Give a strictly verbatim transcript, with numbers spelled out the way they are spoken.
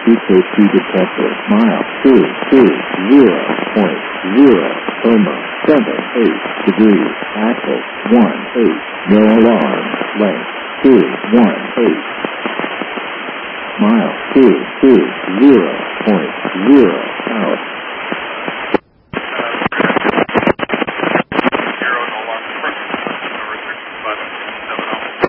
safety detector. Mile two two zero point zero. Coma seven eight degrees. Axle one eight. No alarm. Length two one eight.